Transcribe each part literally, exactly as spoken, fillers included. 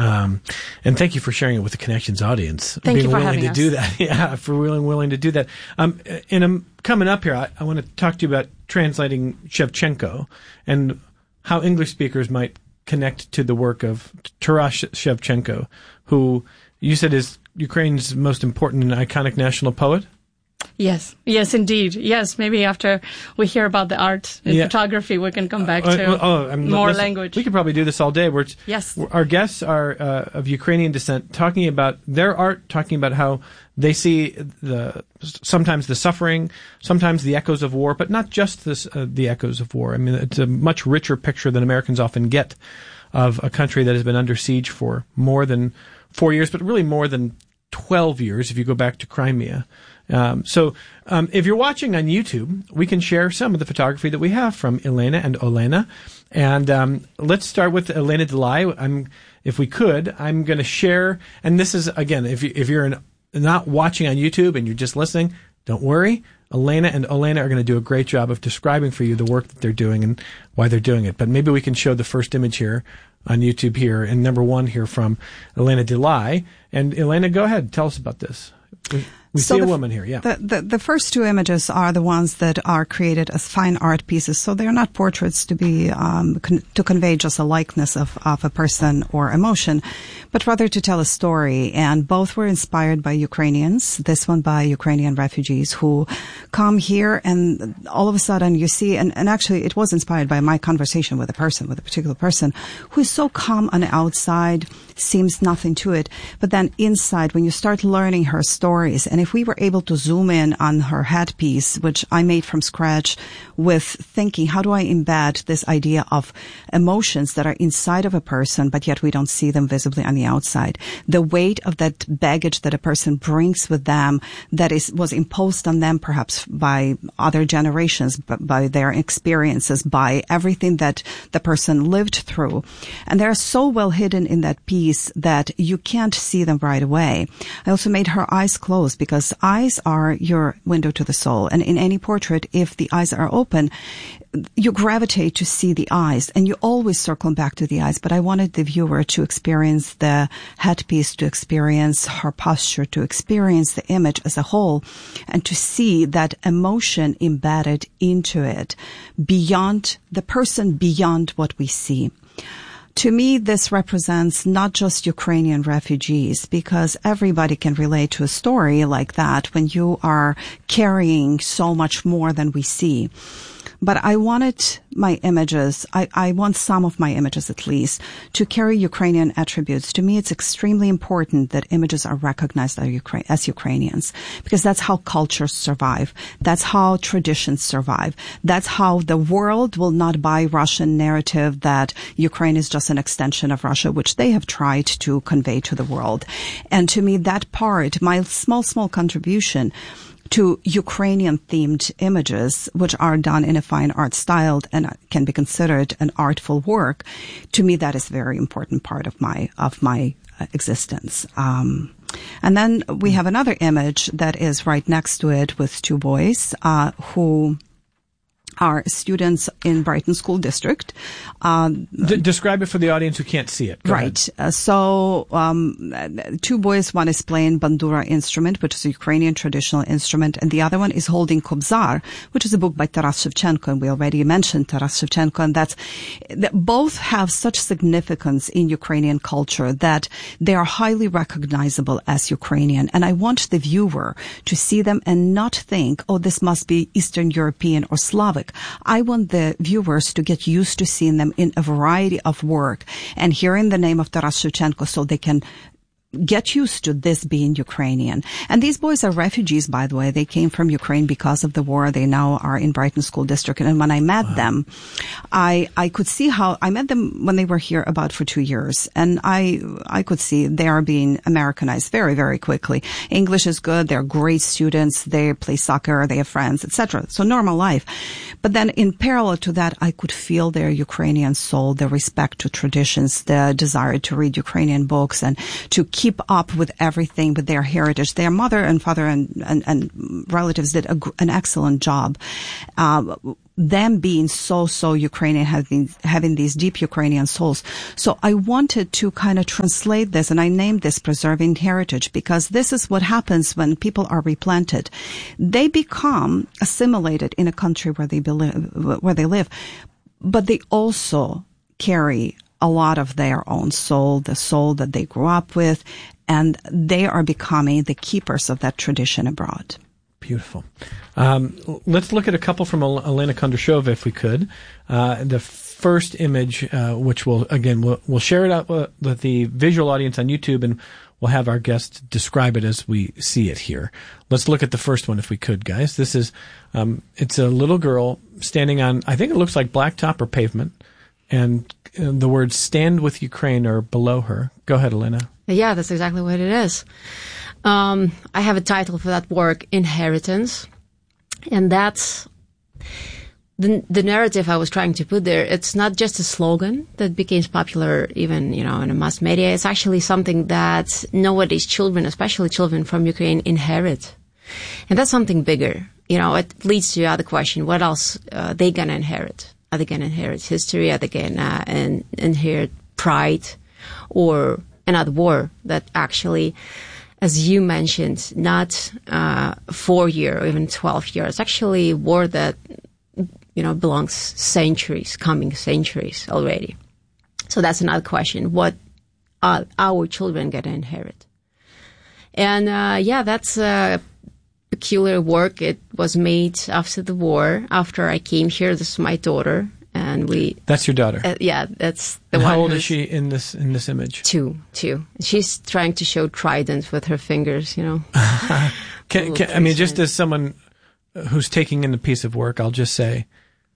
Um, and thank you for sharing it with the Connections audience. Thank being you for willing having to us. do that. Yeah, for willing willing to do that. Um, and I'm coming up here. I, I want to talk to you about translating Shevchenko and how English speakers might connect to the work of Taras Shevchenko, who you said is Ukraine's most important and iconic national poet. Yes, yes, indeed. Yes, maybe after we hear about the art and Yeah. photography, we can come back Uh, to uh, oh, I mean, more listen, language. We could probably do this all day. We're, Yes. Our guests are uh, of Ukrainian descent, talking about their art, talking about how they see the sometimes the suffering, sometimes the echoes of war, but not just this, uh, the echoes of war. I mean, it's a much richer picture than Americans often get of a country that has been under siege for more than four years, but really more than twelve years if you go back to Crimea. Um, so um, if you're watching on YouTube, we can share some of the photography that we have from Elena and Olena. And um, let's start with Elena Delay. I'm, if we could, I'm going to share. And this is, again, if, you, if you're an, not watching on YouTube and you're just listening, don't worry. Elena and Olena are going to do a great job of describing for you the work that they're doing and why they're doing it. But maybe we can show the first image here on YouTube here, and number one here from Elena Delay. And Elena, go ahead. Tell us about this. We, we So see a the f- woman here, yeah. The, the, the first two images are the ones that are created as fine art pieces. So they're not portraits to be, um, con- to convey just a likeness of, of a person or emotion, but rather to tell a story. And both were inspired by Ukrainians. This one by Ukrainian refugees who come here, and all of a sudden you see, and, and actually it was inspired by my conversation with a person, with a particular person who is so calm on the outside, seems nothing to it. But then inside, when you start learning her stories, and if we were able to zoom in on her headpiece, which I made from scratch with thinking, how do I embed this idea of emotions that are inside of a person, but yet we don't see them visibly on the outside? The weight of that baggage that a person brings with them that is, was imposed on them perhaps by other generations, by their experiences, by everything that the person lived through. And they're so well hidden in that piece that you can't see them right away. I also made her eyes closed because eyes are your window to the soul. And in any portrait, if the eyes are open, you gravitate to see the eyes, and you always circle back to the eyes. But I wanted the viewer to experience the headpiece, to experience her posture, to experience the image as a whole, and to see that emotion embedded into it beyond the person, beyond what we see. To me, this represents not just Ukrainian refugees, because everybody can relate to a story like that when you are carrying so much more than we see. But I wanted my images, I, I want some of my images at least, to carry Ukrainian attributes. To me, it's extremely important that images are recognized as, Ukra- as Ukrainians, because that's how cultures survive. That's how traditions survive. That's how the world will not buy Russian narrative that Ukraine is just an extension of Russia, which they have tried to convey to the world. And to me, that part, my small, small contribution to Ukrainian-themed images, which are done in a fine art style and can be considered an artful work, to me that is a very important part of my of my uh, existence. Um, and then we have another image that is right next to it with two boys uh, who are students in Brighton School District. Um, D- describe it for the audience who can't see it. Go right. Uh, so, um, two boys, one is playing bandura instrument, which is a Ukrainian traditional instrument, and the other one is holding Kobzar, which is a book by Taras Shevchenko, and we already mentioned Taras Shevchenko, and that's, that both have such significance in Ukrainian culture that they are highly recognizable as Ukrainian. And I want the viewer to see them and not think, oh, this must be Eastern European or Slavic. I want the viewers to get used to seeing them in a variety of work and hearing the name of Taras Shevchenko so they can get used to this being Ukrainian. And these boys are refugees, by the way. They came from Ukraine because of the war. They now are in Brighton School District. And when I met wow. them, I, I could see how, I met them when they were here about for two years. And I, I could see they are being Americanized very, very quickly. English is good. They're great students. They play soccer. They have friends, et cetera. So normal life. But then in parallel to that, I could feel their Ukrainian soul, their respect to traditions, the desire to read Ukrainian books and to keep keep up with everything, with their heritage. Their mother and father and, and, and relatives did a, an excellent job. Uh, them being so, so Ukrainian, having, having these deep Ukrainian souls. So I wanted to kind of translate this, and I named this Preserving Heritage, because this is what happens when people are replanted. They become assimilated in a country where they, believe, where they live, but they also carry a lot of their own soul, the soul that they grew up with, and they are becoming the keepers of that tradition abroad. Beautiful. Um, let's look at a couple from Elena Kondrashova, if we could. Uh, the first image, uh, which we'll, again, we'll, we'll share it out with the visual audience on YouTube, and we'll have our guests describe it as we see it here. Let's look at the first one, if we could, guys. This is, um, it's a little girl standing on, I think it looks like blacktop or pavement, and uh, the words "Stand with Ukraine" are below her. Go ahead, Elena. Yeah, that's exactly what it is. Um, I have a title for that work, Inheritance. And that's the, the narrative I was trying to put there. It's not just a slogan that became popular even, you know, in the mass media. It's actually something that nowadays children, especially children from Ukraine, inherit. And that's something bigger. You know, it leads to the other question, what else uh, they gonna inherit? Are they gonna inherit history? Are they gonna in, inherit pride? Or another war that actually, as you mentioned, not uh, four year or even twelve years. Actually, a war that, you know, belongs centuries, coming centuries already. So that's another question. What are our children going to inherit? And uh, yeah, that's a peculiar work. It was made after the war, after I came here. This is my daughter. And we. That's your daughter. Uh, yeah, that's the and one. How old is she in this in this image? Two, two. She's trying to show trident with her fingers, you know. can, can, I mean, just as someone who's taking in a piece of work, I'll just say,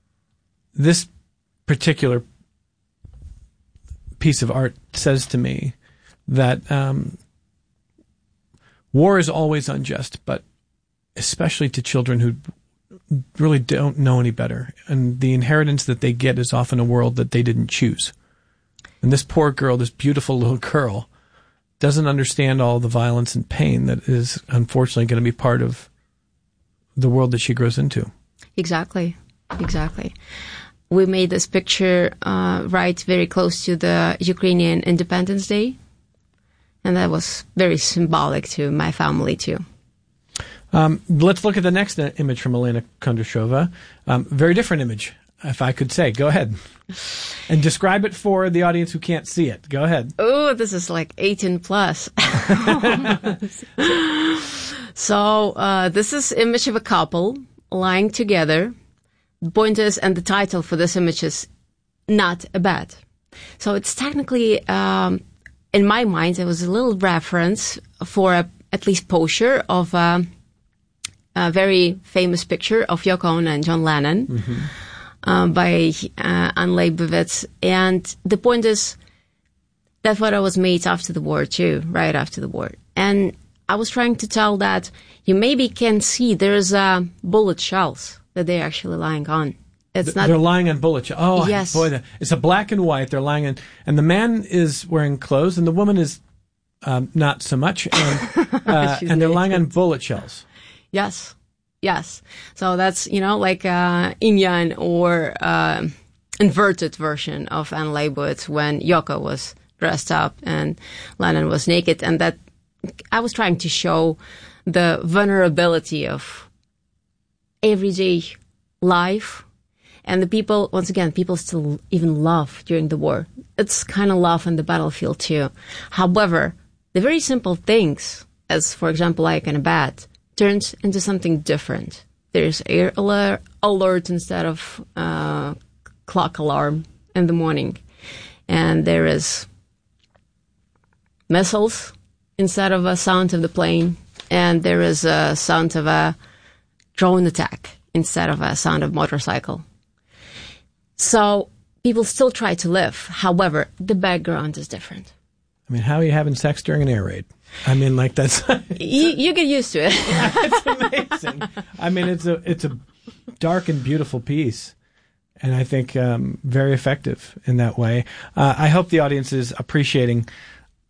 this particular piece of art says to me that um, war is always unjust, but especially to children who really don't know any better. And the inheritance that they get is often a world that they didn't choose. And this poor girl, this beautiful little girl, doesn't understand all the violence and pain that is unfortunately going to be part of the world that she grows into. Exactly. Exactly. We made this picture uh, right very close to the Ukrainian Independence Day. And that was very symbolic to my family, too. Um, let's look at the next image from Elena Kondrashova. Um, very different image, if I could say. Go ahead. And describe it for the audience who can't see it. Go ahead. Oh, this is like eighteen plus. So uh, this is image of a couple lying together. The point is, and the title for this image is Not a Bed. So it's technically, um, in my mind, it was a little reference for a, at least posture of a, a very famous picture of Yoko Ono and John Lennon. Mm-hmm. Uh, by uh, Anne Leibovitz. And the point is, that photo was made after the war too, right after the war. And I was trying to tell that you maybe can see there's uh, bullet shells that they're actually lying on. It's not. They're lying on bullet shells. Oh, yes. Boy, it's a black and white. They're lying on, and the man is wearing clothes, and the woman is um, not so much, and, uh, and they're lying on bullet shells. Yes. Yes. So that's, you know, like uh Inyan or uh, inverted version of Anne Leibovitz when Yoko was dressed up and Lennon was naked. And that I was trying to show the vulnerability of everyday life. And the people, once again, people still even laugh during the war. It's kind of love on the battlefield too. However, the very simple things, as for example, like in a bed, turns into something different. There's air alert, alert instead of uh, clock alarm in the morning. And there is missiles instead of a sound of the plane. And there is a sound of a drone attack instead of a sound of motorcycle. So people still try to live. However, the background is different. I mean, how are you having sex during an air raid? I mean, like that's you, you get used to it. It's amazing. I mean, it's a it's a dark and beautiful piece, and I think um, very effective in that way. Uh, I hope the audience is appreciating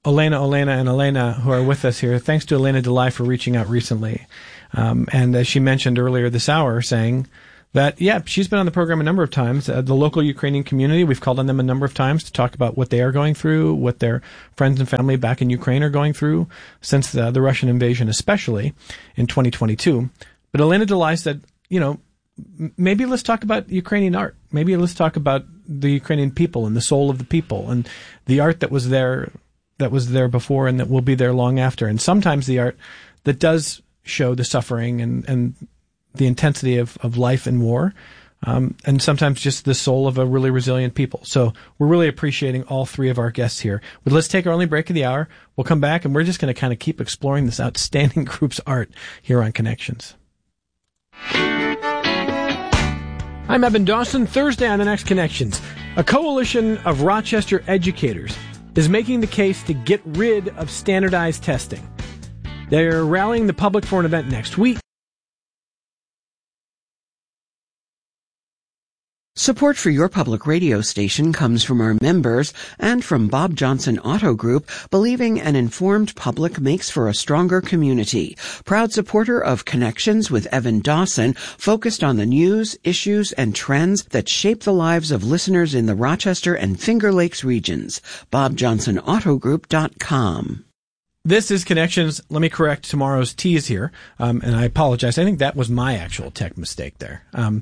Elena, Elena, and Elena, who are with us here. Thanks to Elena Delay for reaching out recently. Um, and as she mentioned earlier this hour, saying that, yeah, she's been on the program a number of times. Uh, the local Ukrainian community, we've called on them a number of times to talk about what they are going through, what their friends and family back in Ukraine are going through since the, the Russian invasion, especially in twenty twenty-two. But Elena Delay said, you know, m- maybe let's talk about Ukrainian art. Maybe let's talk about the Ukrainian people and the soul of the people and the art that was there, that was there before and that will be there long after. And sometimes the art that does show the suffering and, and the intensity of, of life and war, um, and sometimes just the soul of a really resilient people. So we're really appreciating all three of our guests here. But let's take our only break of the hour. We'll come back, and we're just going to kind of keep exploring this outstanding group's art here on Connections. I'm Evan Dawson. Thursday on the next Connections, a coalition of Rochester educators is making the case to get rid of standardized testing. They're rallying the public for an event next week. Support for your public radio station comes from our members and from Bob Johnson Auto Group, believing an informed public makes for a stronger community. Proud supporter of Connections with Evan Dawson, focused on the news, issues, and trends that shape the lives of listeners in the Rochester and Finger Lakes regions. bob johnson auto group dot com. This is Connections. Let me correct tomorrow's T is here, um, and I apologize. I think that was my actual tech mistake there, um,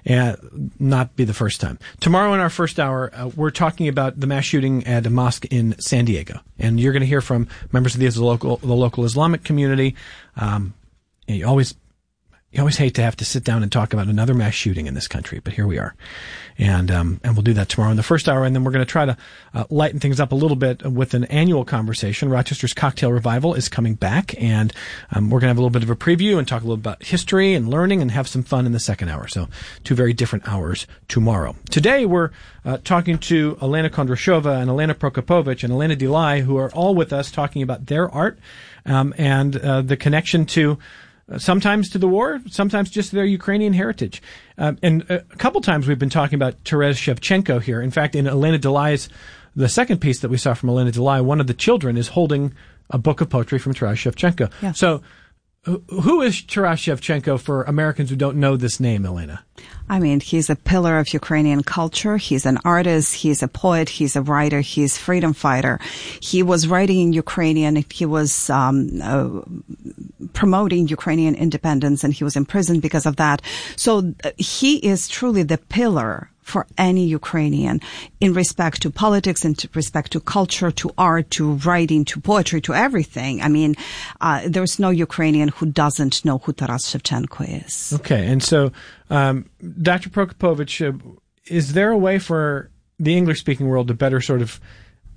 and not be the first time. Tomorrow in our first hour, uh, we're talking about the mass shooting at a mosque in San Diego, and you're going to hear from members of the local the local Islamic community. Um, and you always you always hate to have to sit down and talk about another mass shooting in this country, but here we are. And um, and we'll do that tomorrow in the first hour, and then we're going to try to uh, lighten things up a little bit with an annual conversation. Rochester's Cocktail Revival is coming back, and um, we're going to have a little bit of a preview and talk a little about history and learning and have some fun in the second hour. So two very different hours tomorrow. Today we're uh, talking to Elena Kondrashova and Elena Prokopovich and Elena Delay, who are all with us talking about their art um, and uh, the connection to sometimes to the war, sometimes just their Ukrainian heritage. Uh, and a couple times we've been talking about Taras Shevchenko here. In fact, in Elena Delay's, the second piece that we saw from Elena Delay, one of the children is holding a book of poetry from Taras Shevchenko. Yeah. So who is Taras Shevchenko for Americans who don't know this name, Elena? I mean, he's a pillar of Ukrainian culture. He's an artist. He's a poet. He's a writer. He's a freedom fighter. He was writing in Ukrainian. He was um, uh, promoting Ukrainian independence, and he was imprisoned because of that. So uh, he is truly the pillar for any Ukrainian in respect to politics, in respect to culture, to art, to writing, to poetry, to everything. I mean, uh, there's no Ukrainian who doesn't know who Taras Shevchenko is. Okay, and so, um, Doctor Prokopovich, uh, is there a way for the English-speaking world to better sort of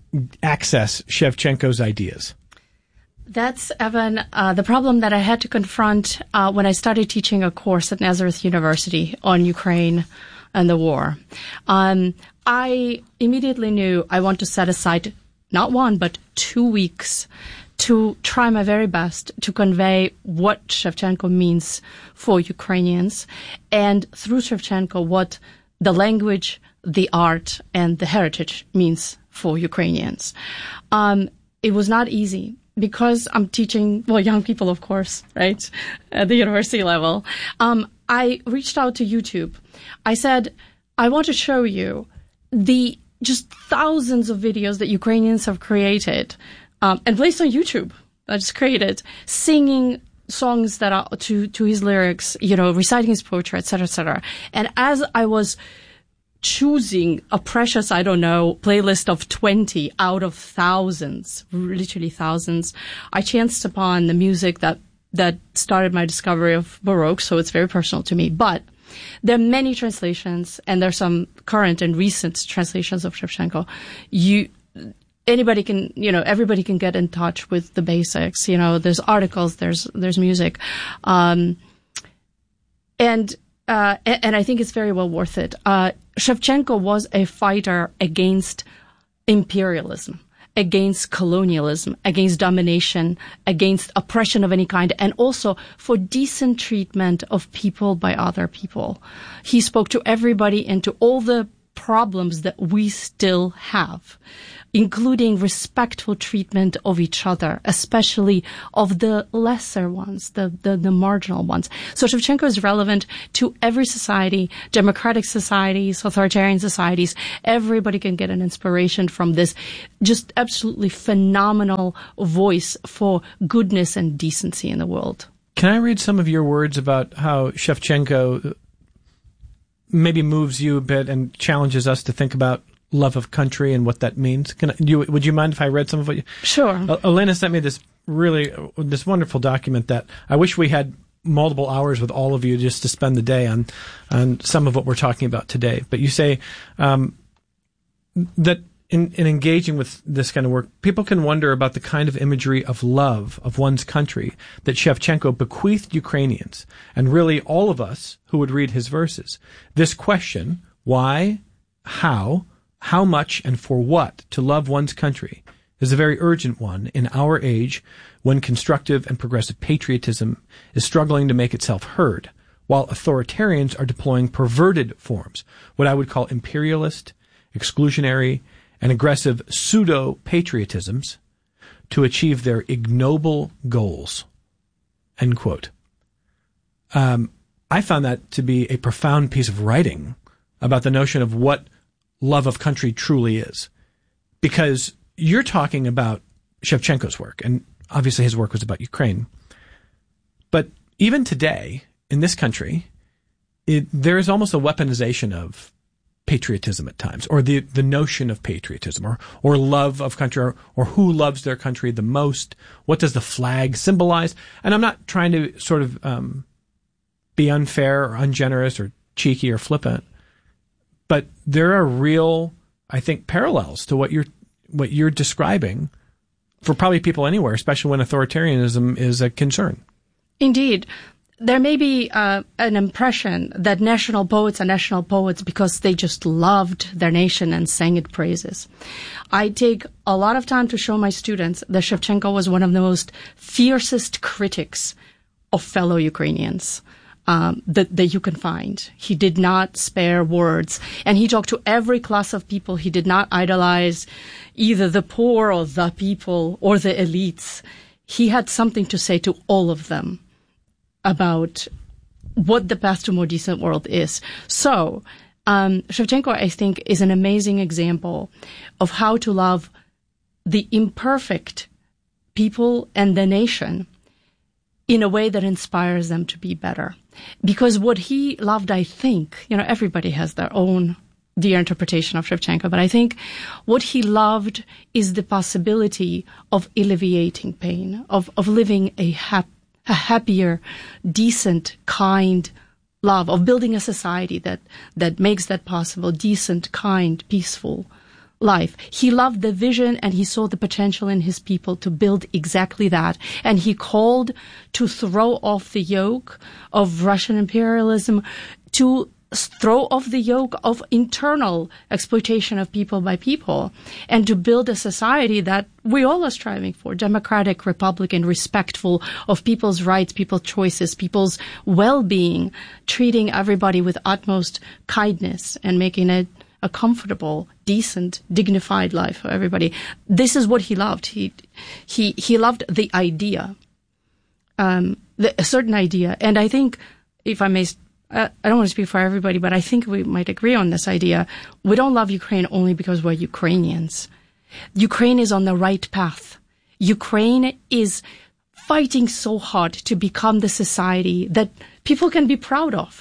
access Shevchenko's ideas? That's, Evan, uh, the problem that I had to confront uh, when I started teaching a course at Nazareth University on Ukraine and the war. Um, I immediately knew I want to set aside not one, but two weeks to try my very best to convey what Shevchenko means for Ukrainians, and through Shevchenko, what the language, the art, and the heritage means for Ukrainians. Um, it was not easy, because I'm teaching, well, young people, of course, right, at the university level. Um, I reached out to YouTube. I said, I want to show you the just thousands of videos that Ukrainians have created um, and placed on YouTube. I just created singing songs that are to, to his lyrics, you know, reciting his poetry, et cetera, et cetera. And as I was choosing a precious, I don't know, playlist of twenty out of thousands, literally thousands, I chanced upon the music that, that started my discovery of Baroque, so it's very personal to me. But there are many translations, and there are some current and recent translations of Shevchenko. You, anybody can, you know, everybody can get in touch with the basics. You know, there's articles, there's, there's music. Um, and, uh, and I think it's very well worth it. Uh, Shevchenko was a fighter against imperialism, against colonialism, against domination, against oppression of any kind, and also for decent treatment of people by other people. He spoke to everybody and to all the problems that we still have, including respectful treatment of each other, especially of the lesser ones, the, the, the marginal ones. So Shevchenko is relevant to every society, democratic societies, authoritarian societies. Everybody can get an inspiration from this just absolutely phenomenal voice for goodness and decency in the world. Can I read some of your words about how Shevchenko maybe moves you a bit and challenges us to think about love of country and what that means? Can I, you, would you mind if I read some of what you... Sure. Uh, Elena sent me this really, uh, this wonderful document that I wish we had multiple hours with all of you just to spend the day on, on some of what we're talking about today. But you say um, that in, in engaging with this kind of work, people can wonder about the kind of imagery of love of one's country that Shevchenko bequeathed Ukrainians, and really all of us who would read his verses. This question, why, how, how much, and for what to love one's country, is a very urgent one in our age when constructive and progressive patriotism is struggling to make itself heard, while authoritarians are deploying perverted forms, what I would call imperialist, exclusionary, and aggressive pseudo-patriotisms to achieve their ignoble goals. End quote. Um, I found that to be a profound piece of writing about the notion of what love of country truly is. Because you're talking about Shevchenko's work, and obviously his work was about Ukraine. But even today, in this country, it, there is almost a weaponization of patriotism at times, or the, the notion of patriotism, or, or love of country, or, or who loves their country the most. What does the flag symbolize? And I'm not trying to sort of um, be unfair or ungenerous or cheeky or flippant, but there are real, I think, parallels to what you're what you're describing for probably people anywhere, especially when authoritarianism is a concern. Indeed. There may be uh, an impression that national poets are national poets because they just loved their nation and sang its praises. I take a lot of time to show my students that Shevchenko was one of the most fiercest critics of fellow Ukrainians um, that, that you can find. He did not spare words, and he talked to every class of people. He did not idolize either the poor or the people or the elites. He had something to say to all of them about what the path to a more decent world is. So, um, Shevchenko, I think, is an amazing example of how to love the imperfect people and the nation in a way that inspires them to be better. Because what he loved, I think, you know, everybody has their own dear interpretation of Shevchenko, but I think what he loved is the possibility of alleviating pain, of, of living a happy, a happier, decent, kind love, of building a society that, that makes that possible, decent, kind, peaceful life. He loved the vision and he saw the potential in his people to build exactly that. And he called to throw off the yoke of Russian imperialism, to throw off the yoke of internal exploitation of people by people, and to build a society that we all are striving for, democratic, republican, respectful of people's rights, people's choices, people's well-being, treating everybody with utmost kindness and making it a comfortable, decent, dignified life for everybody. This is what he loved. He, he, he loved the idea, um, the, a certain idea. And I think, if I may Uh, I don't want to speak for everybody, but I think we might agree on this idea. We don't love Ukraine only because we're Ukrainians. Ukraine is on the right path. Ukraine is fighting so hard to become the society that people can be proud of.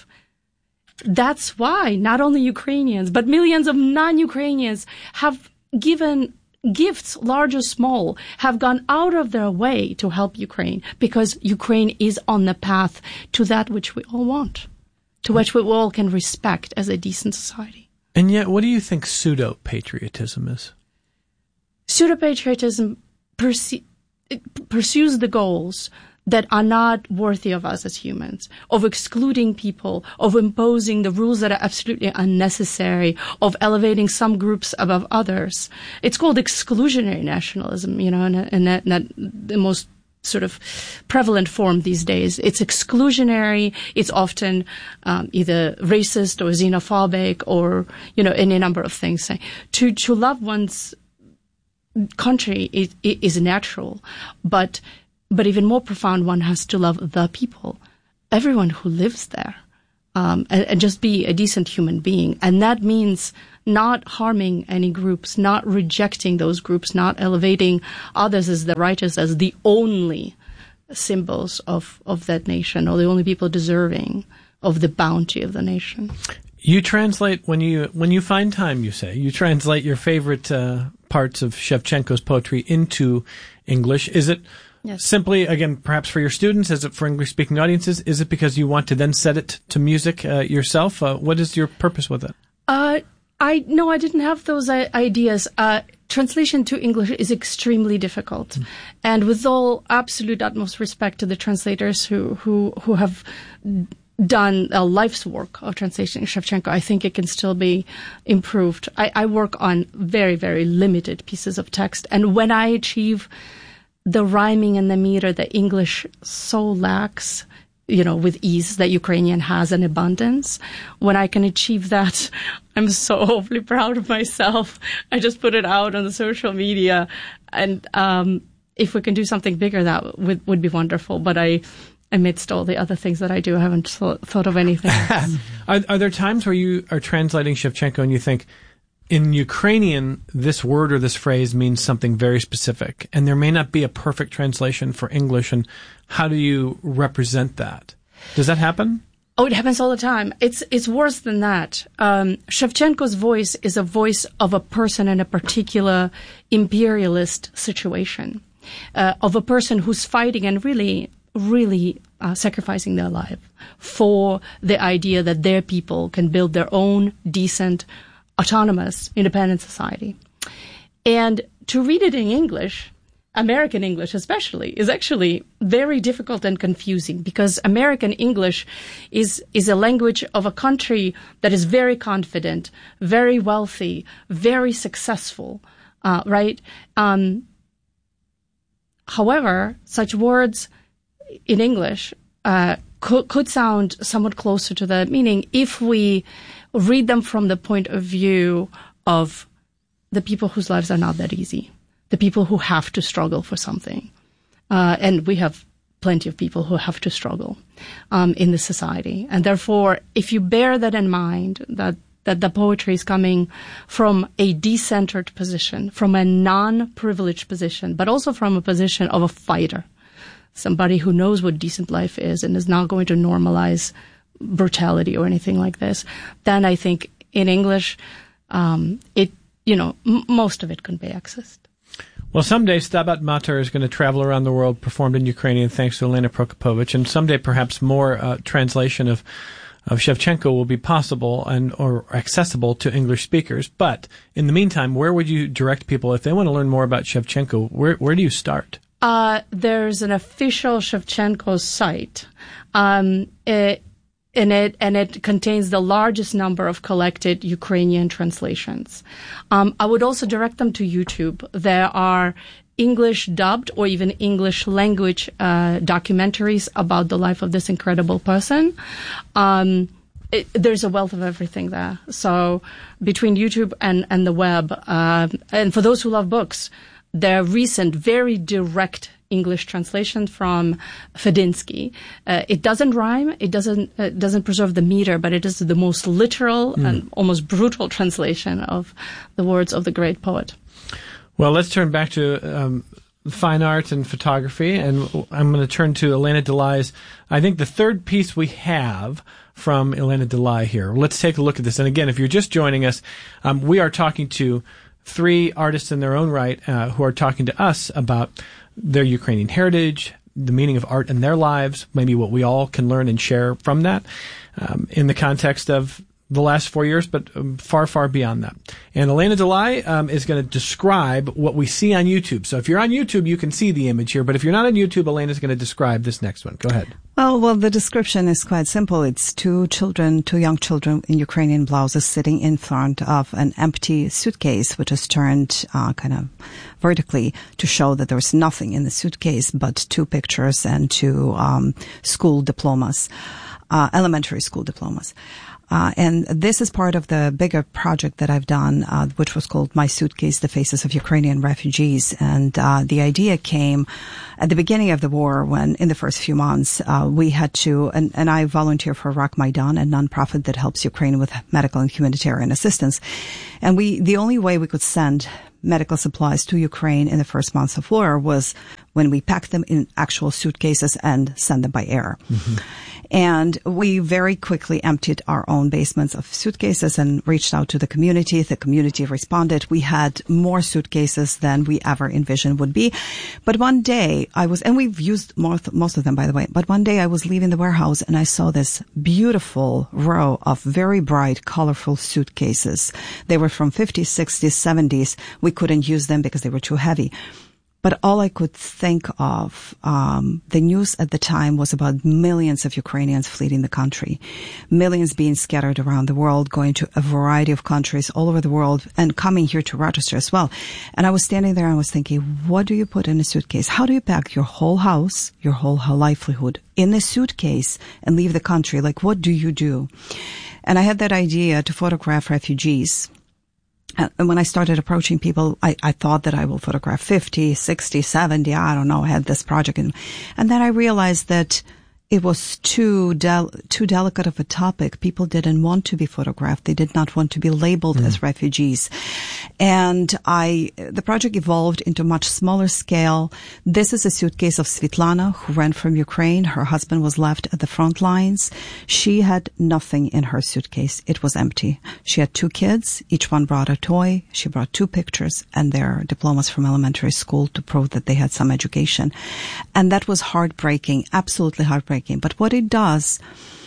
That's why not only Ukrainians, but millions of non-Ukrainians have given gifts, large or small, have gone out of their way to help Ukraine, because Ukraine is on the path to that which we all want, to which we all can respect as a decent society. And yet, what do you think pseudo-patriotism is? Pseudo-patriotism perse- pursues the goals that are not worthy of us as humans, of excluding people, of imposing the rules that are absolutely unnecessary, of elevating some groups above others. It's called exclusionary nationalism, you know, in, a, in, a, in a, the most sort of prevalent form these days. It's exclusionary. It's often um, either racist or xenophobic or, you know, any number of things. To, to love one's country is, is natural, but, but even more profound, one has to love the people, everyone who lives there, um, and, and just be a decent human being. And that means not harming any groups, not rejecting those groups, not elevating others as the righteous, as the only symbols of, of that nation or the only people deserving of the bounty of the nation. You translate when you when you find time, you say. You translate your favorite uh, parts of Shevchenko's poetry into English. Is it yes. simply, again, perhaps for your students? Is it for English-speaking audiences? Is it because you want to then set it to music uh, yourself? Uh, what is your purpose with it? Uh I no, I didn't have those ideas. Uh, translation to English is extremely difficult, mm. and with all absolute utmost respect to the translators who who who have done a life's work of translation Shevchenko, I think it can still be improved. I, I work on very very limited pieces of text, and when I achieve the rhyming and the meter that English so lacks, you know, with ease, that Ukrainian has in abundance. When I can achieve that, I'm so awfully proud of myself. I just put it out on the social media. And um, if we can do something bigger, that would, would be wonderful. But I, amidst all the other things that I do, I haven't th- thought of anything else. are, are there times where you are translating Shevchenko and you think, in Ukrainian, this word or this phrase means something very specific, and there may not be a perfect translation for English, and how do you represent that? Does that happen? Oh, it happens all the time. It's it's worse than that. Um, Shevchenko's voice is a voice of a person in a particular imperialist situation, uh, of a person who's fighting and really, really uh, sacrificing their life for the idea that their people can build their own decent, autonomous, independent society. And to read it in English, American English especially, is actually very difficult and confusing, because American English is is a language of a country that is very confident, very wealthy, very successful, uh, right? Um, however, such words in English uh, could, could sound somewhat closer to the meaning if we read them from the point of view of the people whose lives are not that easy, the people who have to struggle for something. Uh, and we have plenty of people who have to struggle um, in the society. And therefore, if you bear that in mind, that, that the poetry is coming from a decentered position, from a non-privileged position, but also from a position of a fighter, somebody who knows what decent life is and is not going to normalize brutality or anything like this, then I think in English, um, it, you know, m- most of it can be accessed. Well, someday Stabat Mater is going to travel around the world, performed in Ukrainian, thanks to Elena Prokopovich, and someday perhaps more uh, translation of of Shevchenko will be possible and or accessible to English speakers. But in the meantime, where would you direct people if they want to learn more about Shevchenko? Where where do you start? Uh, there's an official Shevchenko site. Um, it, And it, and it contains the largest number of collected Ukrainian translations. Um, I would also direct them to YouTube. There are English dubbed or even English language uh, documentaries about the life of this incredible person. Um, it, there's a wealth of everything there. So between YouTube and, and the web, uh, and for those who love books, their recent, very direct English translation from Fedinsky. Uh, it doesn't rhyme. It doesn't uh, doesn't preserve the meter, but it is the most literal mm. and almost brutal translation of the words of the great poet. Well, let's turn back to um, fine art and photography, and I'm going to turn to Elena Delai's, I think, the third piece we have from Elena Delai here. Let's take a look at this. And again, if you're just joining us, um, we are talking to three artists in their own right uh, who are talking to us about their Ukrainian heritage, the meaning of art in their lives, maybe what we all can learn and share from that, um, in the context of the last four years, but um, far, far beyond that. And Elena Delay um, is going to describe what we see on YouTube. So if you're on YouTube, you can see the image here. But if you're not on YouTube, Elena is going to describe this next one. Go ahead. Well, well, the description is quite simple. It's two children, two young children in Ukrainian blouses sitting in front of an empty suitcase, which is turned uh, kind of vertically to show that there was nothing in the suitcase but two pictures and two um, school diplomas, uh, elementary school diplomas. Uh, and this is part of the bigger project that I've done, uh, which was called My Suitcase, The Faces of Ukrainian Refugees. And uh, the idea came at the beginning of the war when, in the first few months, uh, we had to, and, and I volunteer for Rak Maidan, a nonprofit that helps Ukraine with medical and humanitarian assistance. And we, the only way we could send medical supplies to Ukraine in the first months of war was when we packed them in actual suitcases and sent them by air. Mm-hmm. And we very quickly emptied our own basements of suitcases and reached out to the community. The community responded. We had more suitcases than we ever envisioned would be. But one day I was, and we've used most, most of them, by the way, but one day I was leaving the warehouse and I saw this beautiful row of very bright, colorful suitcases. They were from fifties, sixties, seventies. We couldn't use them because they were too heavy. But all I could think of, um, the news at the time was about millions of Ukrainians fleeing the country, millions being scattered around the world, going to a variety of countries all over the world and coming here to Rochester as well. And I was standing there and I was thinking, what do you put in a suitcase? How do you pack your whole house, your whole livelihood in a suitcase and leave the country? Like, what do you do? And I had that idea to photograph refugees. And when I started approaching people, I, I thought that I will photograph fifty, sixty, seventy, I don't know, I had this project. And, and then I realized that it was too del- too delicate of a topic. People didn't want to be photographed. They did not want to be labeled mm. as refugees. And I, the project evolved into much smaller scale. This is a suitcase of Svetlana, who ran from Ukraine. Her husband was left at the front lines. She had nothing in her suitcase. It was empty. She had two kids. Each one brought a toy. She brought two pictures and their diplomas from elementary school to prove that they had some education. And that was heartbreaking, absolutely heartbreaking. But what it does,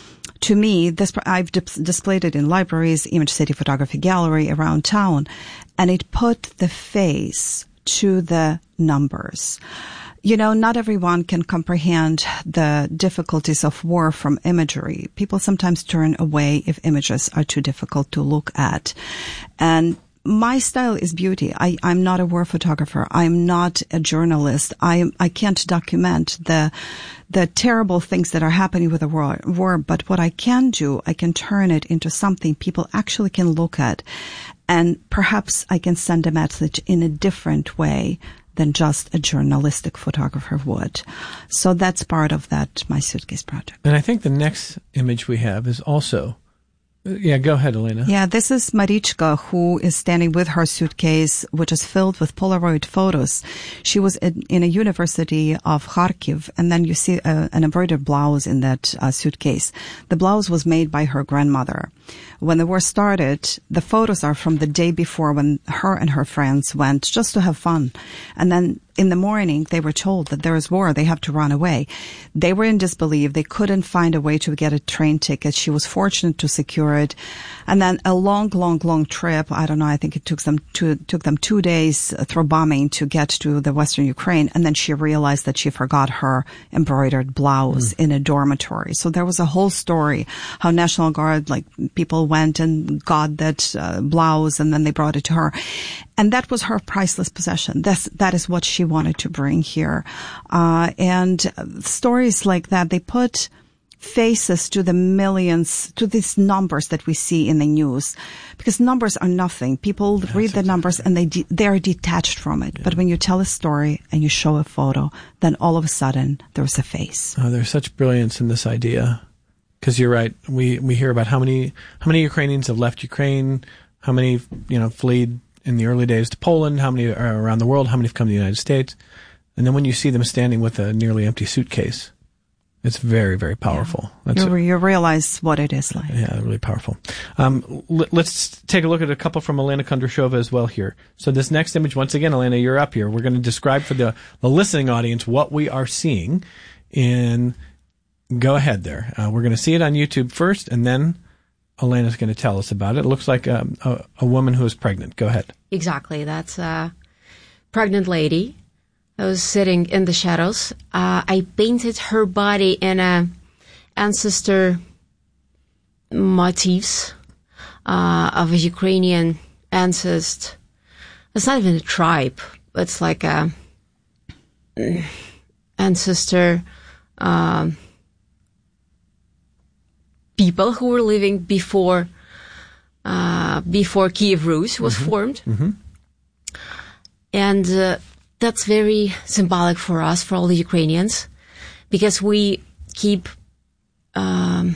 to me, this, I've di- displayed it in libraries, Image City Photography Gallery around town, and it put the face to the numbers. You know, not everyone can comprehend the difficulties of war from imagery. People sometimes turn away if images are too difficult to look at. And my style is beauty. I, I'm not a war photographer. I'm not a journalist. I, I can't document the, the terrible things that are happening with the war, war. But what I can do, I can turn it into something people actually can look at. And perhaps I can send a message in a different way than just a journalistic photographer would. So that's part of that My Suitcase project. And I think the next image we have is also Yeah, go ahead, Elena. Yeah, this is Marichka, who is standing with her suitcase, which is filled with Polaroid photos. She was in, in a university of Kharkiv, and then you see a, an embroidered blouse in that uh, suitcase. The blouse was made by her grandmother. When the war started, the photos are from the day before when her and her friends went just to have fun. And then in the morning, they were told that there is war. They have to run away. They were in disbelief. They couldn't find a way to get a train ticket. She was fortunate to secure it. And then a long, long, long trip. I don't know. I think it took them two, took them two days through bombing to get to the Western Ukraine. And then she realized that she forgot her embroidered blouse mm. in a dormitory. So there was a whole story how National Guard, like people went and got that uh, blouse and then they brought it to her. And that was her priceless possession. That's, that is what she wanted to bring here. Uh, and stories like that, they put faces to the millions, to these numbers that we see in the news. Because numbers are nothing. People That's read the exactly. numbers and they de- they are detached from it. Yeah. But when you tell a story and you show a photo, then all of a sudden there's a face. Oh, there's such brilliance in this idea. Because you're right. We, we hear about how many, how many Ukrainians have left Ukraine, how many, you know, fled in the early days to Poland, how many are around the world, how many have come to the United States. And then when you see them standing with a nearly empty suitcase, it's very, very powerful. Yeah. That's you, you realize what it is like. Yeah, really powerful. Um, l- let's take a look at a couple from Elena Kondrashova as well here. So this next image, once again, Elena, you're up here. We're going to describe for the, the listening audience what we are seeing in... Go ahead there. Uh, we're going to see it on YouTube first, and then Elena's going to tell us about it. It looks like um, a, a woman who is pregnant. Go ahead. Exactly. That's a pregnant lady who was sitting in the shadows. Uh, I painted her body in a ancestor motifs uh, of a Ukrainian ancestor. It's not even a tribe. It's like a ancestor um, people who were living before uh, before Kiev Rus was mm-hmm. formed. Mm-hmm. And uh, that's very symbolic for us, for all the Ukrainians, because we keep um,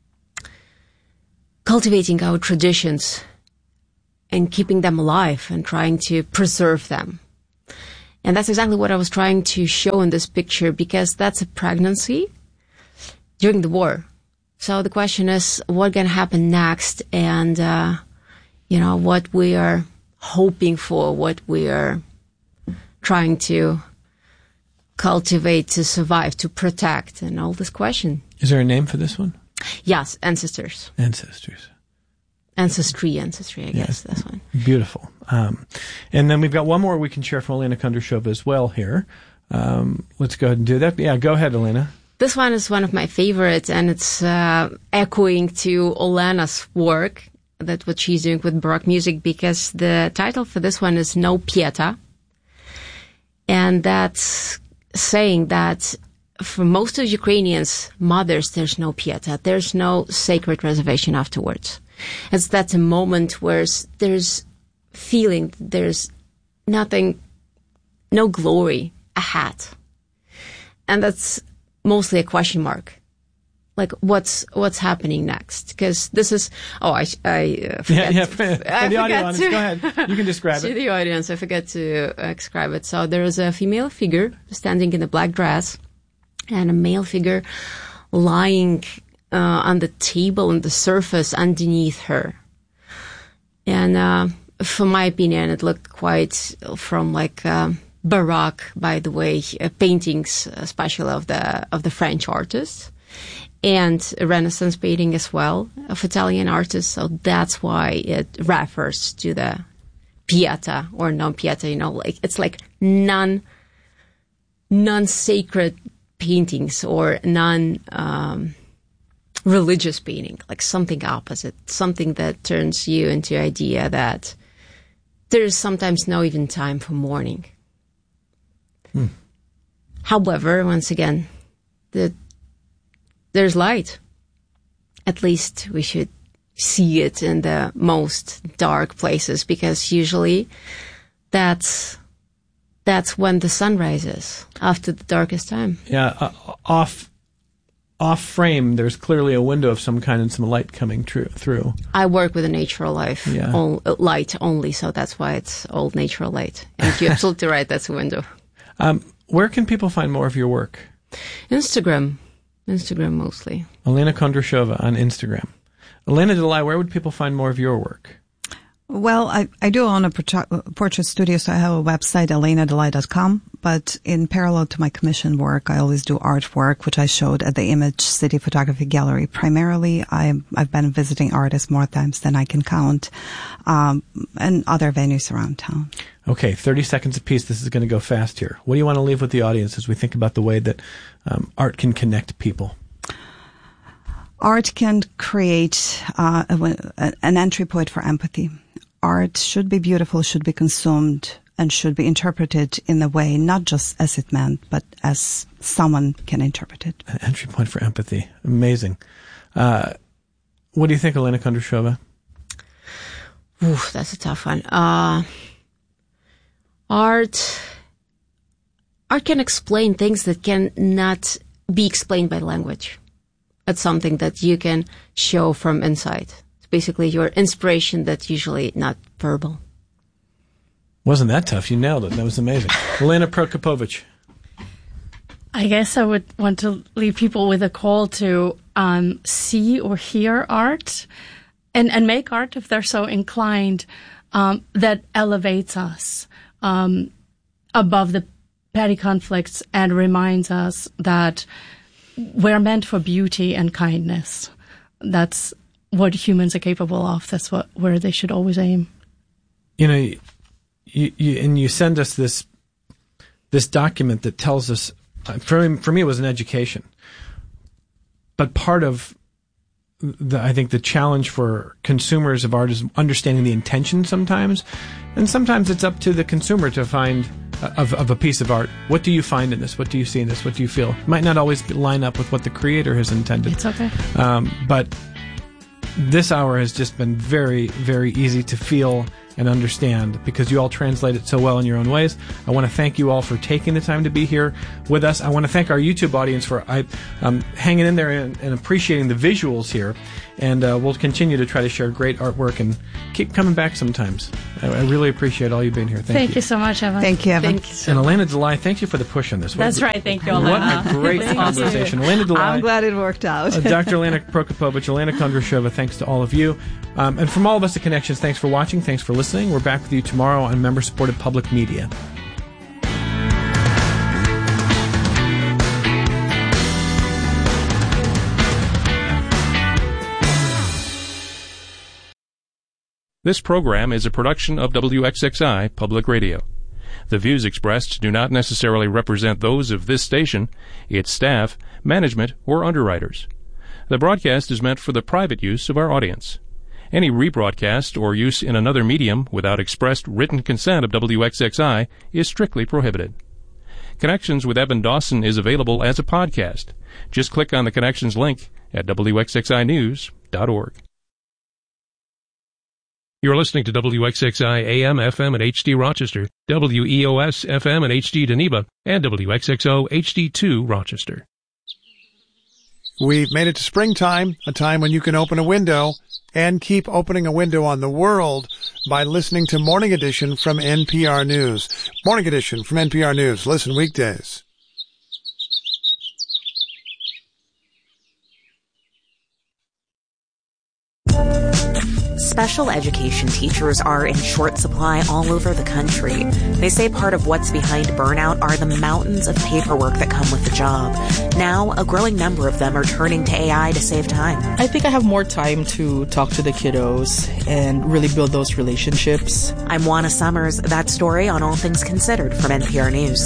cultivating our traditions and keeping them alive and trying to preserve them. And that's exactly what I was trying to show in this picture, because that's a pregnancy during the war. So the question is, what's going to happen next? And, uh, you know, what we are hoping for, what we are trying to cultivate, to survive, to protect, and all this question. Is there a name for this one? Yes, ancestors. Ancestors. Ancestry, ancestry, I guess, yes. That's one. Beautiful. Um, and then we've got one more we can share from Elena Kondrashova as well here. Um, let's go ahead and do that. Yeah, go ahead, Elena. This one is one of my favorites, and it's uh, echoing to Olena's work, that what she's doing with Baroque music, because the title for this one is No Pieta. And that's saying that for most of Ukrainians, mothers, there's no pieta. There's no sacred reservation afterwards. It's that's a moment where there's feeling, there's nothing, no glory ahead. And that's mostly a question mark. Like, what's what's happening next? Because this is, oh, I, I uh, forget. Yeah, yeah, for, for I the audience, to, go ahead. You can describe to it. To the audience, I forget to uh, describe it. So there is a female figure standing in a black dress and a male figure lying uh, on the table on the surface underneath her. And uh, from my opinion, it looked quite from like um, Baroque, by the way, uh, paintings, especially of the of the French artists. And a Renaissance painting as well of Italian artists. So that's why it refers to the pieta or non-pieta, you know, like it's like non, non-sacred paintings or non, um, religious painting, like something opposite, something that turns you into the idea that there's sometimes no even time for mourning. Hmm. However, once again, the there's light. At least we should see it in the most dark places, because usually that's that's when the sun rises, after the darkest time. Yeah, uh, off off frame, there's clearly a window of some kind and some light coming tr- through. I work with a natural life, yeah. all, uh, light only, so that's why it's all natural light. And you're absolutely right, that's a window. Um, where can people find more of your work? Instagram. Instagram mostly. Elena Kondrashova on Instagram. Elena Delay, where would people find more of your work? Well, I, I do own a portrait studio, so I have a website, elena delay dot com. But in parallel to my commission work, I always do artwork, which I showed at the Image City Photography Gallery. Primarily, I, I've been visiting artists more times than I can count, um, and other venues around town. Okay, thirty seconds apiece. This is going to go fast here. What do you want to leave with the audience as we think about the way that um, art can connect people? Art can create uh, a, an entry point for empathy. Art should be beautiful, should be consumed, and should be interpreted in a way not just as it meant, but as someone can interpret it. An entry point for empathy. Amazing. Uh, what do you think, Elena Kondrashova? Ooh, that's a tough one. Uh, art, art can explain things that cannot be explained by language. It's something that you can show from inside. It's basically your inspiration that's usually not verbal. Wasn't that tough? You nailed it. That was amazing. Elena Prokopovich. I guess I would want to leave people with a call to um, see or hear art and, and make art if they're so inclined, um, that elevates us um, above the petty conflicts and reminds us that we're meant for beauty and kindness. That's what humans are capable of. That's what where they should always aim. You know, you, you and you send us this this document that tells us. For me, for me, it was an education. But part of the, I think the challenge for consumers of art is understanding the intention sometimes, and sometimes it's up to the consumer to find uh, of, of a piece of art. What do you find in this? What do you see in this? What do you feel? It might not always line up with what the creator has intended. It's okay. Um, but this hour has just been very, very easy to feel and understand because you all translate it so well in your own ways. I want to thank you all for taking the time to be here with us. I want to thank our YouTube audience for I, um, hanging in there and, and appreciating the visuals here. And uh, we'll continue to try to share great artwork and keep coming back sometimes. I, I really appreciate all you being here. Thank, thank you. you so much, Evan. Thank you, Evan. Thank you so and much. Elena Delay, thank you for the push on this. That's what, right. Thank you, What Elena. a great conversation. Elena Delay. I'm glad it worked out. uh, Doctor Elena Prokopovich, Elena Kondrashova, thanks to all of you. Um, and from all of us at Connections, thanks for watching. Thanks for listening. We're back with you tomorrow on member-supported public media. This program is a production of W X X I Public Radio. The views expressed do not necessarily represent those of this station, its staff, management, or underwriters. The broadcast is meant for the private use of our audience. Any rebroadcast or use in another medium without expressed written consent of W X X I is strictly prohibited. Connections with Evan Dawson is available as a podcast. Just click on the Connections link at W X X I news dot org. You're listening to W X X I A M, F M, and H D Rochester, W E O S, F M, and H D Geneva, and W X X O, H D two Rochester. We've made it to springtime, a time when you can open a window and keep opening a window on the world by listening to Morning Edition from N P R News. Morning Edition from N P R News. Listen weekdays. Special education teachers are in short supply all over the country. They say part of what's behind burnout are the mountains of paperwork that come with the job. Now, a growing number of them are turning to A I to save time. I think I have more time to talk to the kiddos and really build those relationships. I'm Juana Summers. That story on All Things Considered from N P R News.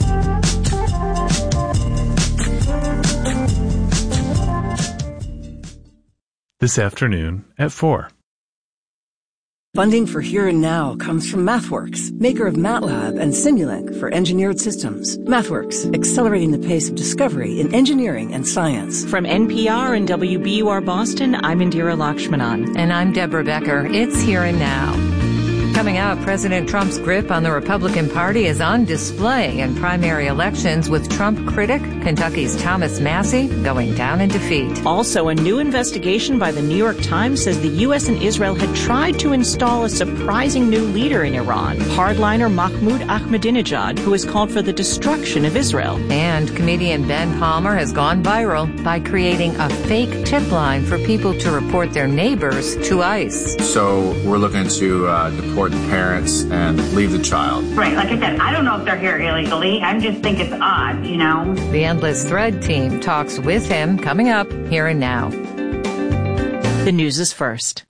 This afternoon at four. Funding for Here and Now comes from MathWorks, maker of MATLAB and Simulink for engineered systems. MathWorks, accelerating the pace of discovery in engineering and science. From N P R and W B U R Boston, I'm Indira Lakshmanan. And I'm Deborah Becker. It's Here and Now. Coming up, President Trump's grip on the Republican Party is on display in primary elections, with Trump critic Kentucky's Thomas Massie going down in defeat. Also, a new investigation by the New York Times says the U S and Israel had tried to install a surprising new leader in Iran, hardliner Mahmoud Ahmadinejad, who has called for the destruction of Israel. And comedian Ben Palmer has gone viral by creating a fake tip line for people to report their neighbors to ICE. So we're looking to uh, deport the parents and leave the child. Right, like I said, I don't know if they're here illegally. I just think it's odd, you know. The Endless Thread team talks with him coming up Here and Now. The news is first.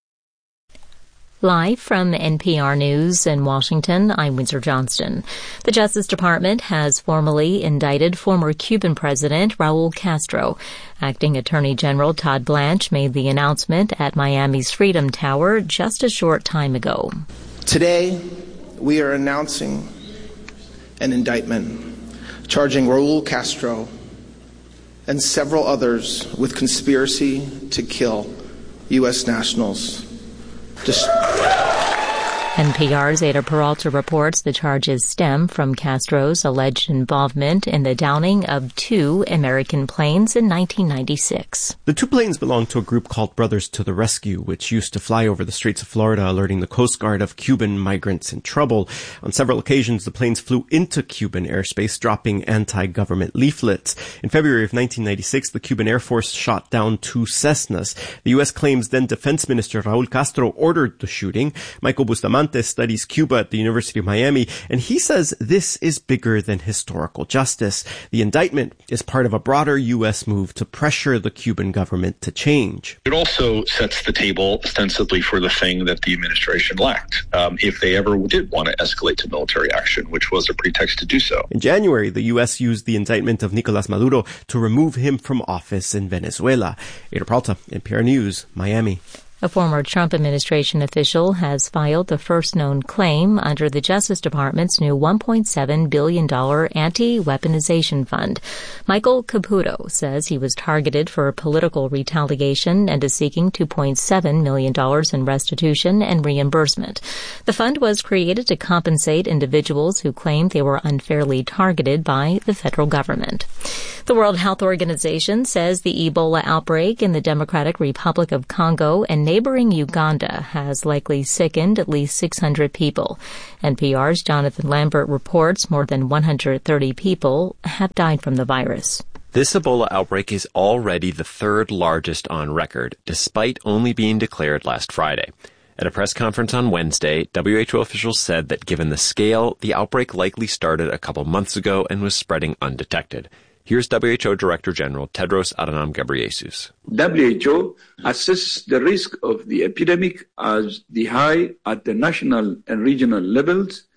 Live from N P R News in Washington, I'm Windsor Johnston. The Justice Department has formally indicted former Cuban President Raul Castro. Acting Attorney General Todd Blanche made the announcement at Miami's Freedom Tower just a short time ago. Today, we are announcing an indictment charging Raul Castro and several others with conspiracy to kill U S nationals. Just N P R's Ada Peralta reports the charges stem from Castro's alleged involvement in the downing of two American planes in nineteen ninety-six. The two planes belonged to a group called Brothers to the Rescue, which used to fly over the Straits of Florida, alerting the Coast Guard of Cuban migrants in trouble. On several occasions, the planes flew into Cuban airspace, dropping anti-government leaflets. In February of nineteen ninety-six, the Cuban Air Force shot down two Cessnas. The U S claims then Defense Minister Raul Castro ordered the shooting. Michael Bustamante Cervantes studies Cuba at the University of Miami, and he says this is bigger than historical justice. The indictment is part of a broader U S move to pressure the Cuban government to change. It also sets the table ostensibly for the thing that the administration lacked, um, if they ever did want to escalate to military action, which was a pretext to do so. In January, the U S used the indictment of Nicolas Maduro to remove him from office in Venezuela. Ada Peralta, N P R News, Miami. A former Trump administration official has filed the first known claim under the Justice Department's new one point seven billion dollars anti-weaponization fund. Michael Caputo says he was targeted for political retaliation and is seeking two point seven million dollars in restitution and reimbursement. The fund was created to compensate individuals who claimed they were unfairly targeted by the federal government. The World Health Organization says the Ebola outbreak in the Democratic Republic of Congo and neighboring Uganda has likely sickened at least six hundred people. N P R's Jonathan Lambert reports more than one hundred thirty people have died from the virus. This Ebola outbreak is already the third largest on record, despite only being declared last Friday. At a press conference on Wednesday, W H O officials said that given the scale, the outbreak likely started a couple months ago and was spreading undetected. Here's W H O Director General Tedros Adhanom Ghebreyesus. W H O assesses the risk of the epidemic as the high at the national and regional levels